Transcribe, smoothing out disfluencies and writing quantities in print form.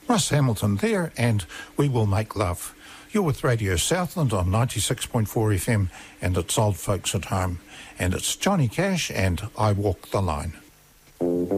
Russ Hamilton there, and We Will Make Love. You're with Radio Southland on 96.4 FM, and it's Old Folks at Home. And it's Johnny Cash and I Walk the Line.